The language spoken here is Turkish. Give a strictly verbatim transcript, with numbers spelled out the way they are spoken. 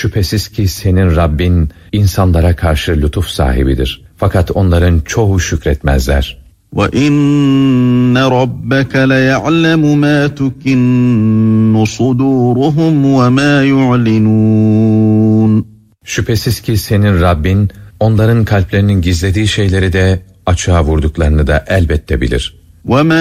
Şüphesiz ki senin Rabbin insanlara karşı lütuf sahibidir. Fakat onların çoğu şükretmezler. وَإِنَّ رَبَّكَ لَيَعْلَمُ مَا تُكِنُّ صُدُورُهُمْ وَمَا يُعْلِنُونَ Şüphesiz ki senin Rabbin onların kalplerinin gizlediği şeyleri de açığa vurduklarını da elbette bilir. وَمَا